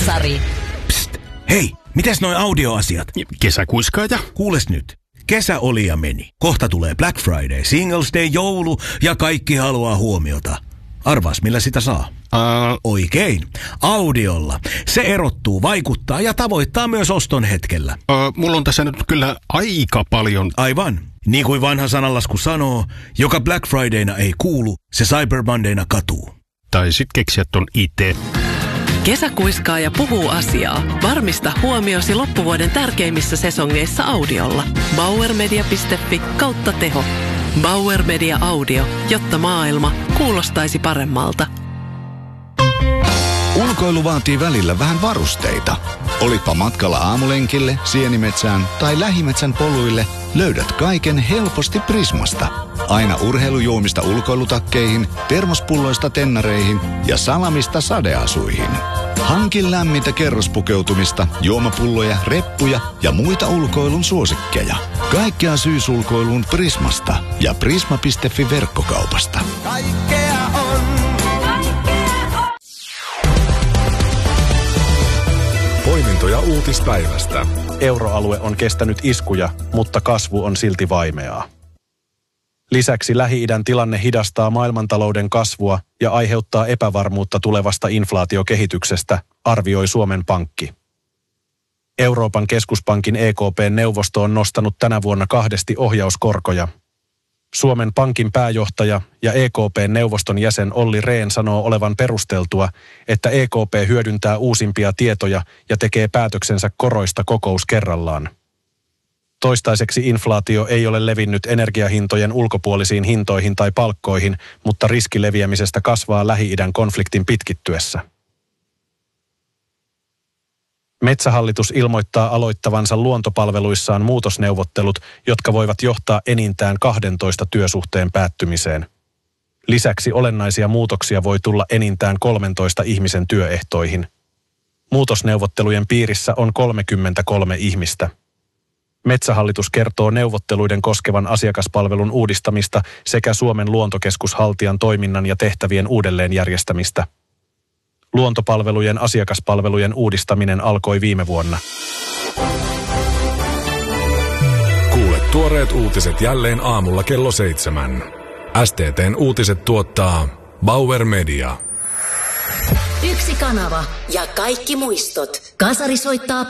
Kasari. Psst, hei, mites noi audioasiat? Kesäkuiskaaja. Kuules nyt. Kesä oli ja meni. Kohta tulee Black Friday, Singles Day, joulu ja kaikki haluaa huomiota. Arvaas, millä sitä saa? Oikein. Audiolla. Se erottuu, vaikuttaa ja tavoittaa myös oston hetkellä. Mulla on tässä nyt kyllä aika paljon. Aivan. Niin kuin vanha sananlasku sanoo, joka Black Fridayna ei kuulu, se Cyber Mondayna katuu. Tai sit keksiä ton itse. Kesäkuiskaaja puhuu asiaa. Varmista huomiosi loppuvuoden tärkeimmissä sesongeissa audiolla. Bauermedia.fi/teho. Bauer Media Audio, jotta maailma kuulostaisi paremmalta. Ulkoilu vaatii välillä vähän varusteita. Olipa matkalla aamulenkille, sienimetsään tai lähimetsän poluille, löydät kaiken helposti Prismasta. Aina urheilujuomista ulkoilutakkeihin, termospulloista tennareihin ja salamista sadeasuihin. Hankin lämmintä kerrospukeutumista, juomapulloja, reppuja ja muita ulkoilun suosikkeja. Kaikkea syysulkoiluun Prismasta ja prisma.fi verkkokaupasta. Kaikkea on. Poimintoja uutispäivästä. Euroalue on kestänyt iskuja, mutta kasvu on silti vaimeaa. Lisäksi Lähi-idän tilanne hidastaa maailmantalouden kasvua ja aiheuttaa epävarmuutta tulevasta inflaatiokehityksestä, arvioi Suomen Pankki. Euroopan keskuspankin EKP-neuvosto on nostanut tänä vuonna 2 ohjauskorkoja. Suomen Pankin pääjohtaja ja EKP-neuvoston jäsen Olli Rehn sanoo olevan perusteltua, että EKP hyödyntää uusimpia tietoja ja tekee päätöksensä koroista kokous kerrallaan. Toistaiseksi inflaatio ei ole levinnyt energiahintojen ulkopuolisiin hintoihin tai palkkoihin, mutta riski leviämisestä kasvaa Lähi-idän konfliktin pitkittyessä. Metsähallitus ilmoittaa aloittavansa luontopalveluissaan muutosneuvottelut, jotka voivat johtaa enintään 12 työsuhteen päättymiseen. Lisäksi olennaisia muutoksia voi tulla enintään 13 ihmisen työehtoihin. Muutosneuvottelujen piirissä on 33 ihmistä. Metsähallitus kertoo neuvotteluiden koskevan asiakaspalvelun uudistamista sekä Suomen luontokeskushaltijan toiminnan ja tehtävien uudelleenjärjestämistä. Luontopalvelujen asiakaspalvelujen uudistaminen alkoi viime vuonna. Kuule tuoreet uutiset jälleen aamulla kello 7. STT:n uutiset tuottaa Bauer Media. Yksi kanava ja kaikki muistot. Kasari soittaa